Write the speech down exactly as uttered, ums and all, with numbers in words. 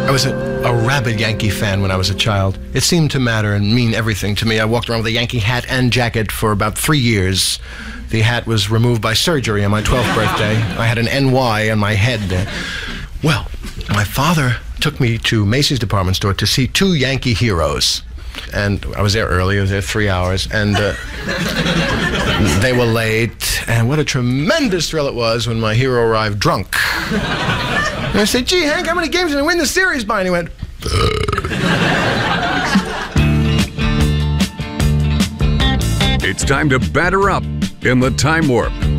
I was a, a rabid Yankee fan when I was a child. It seemed to matter and mean everything to me. I walked around with a Yankee hat and jacket for about three years. The hat was removed by surgery on my twelfth birthday. I had an N Y on my head. Well, my father took me to Macy's department store to see two Yankee heroes. And I was there early, I was there three hours, and uh, they were late. And what a tremendous thrill it was when my hero arrived drunk. And I said, gee, Hank, how many games did I win the series by? And he went, It's time to batter up in the Time Warp.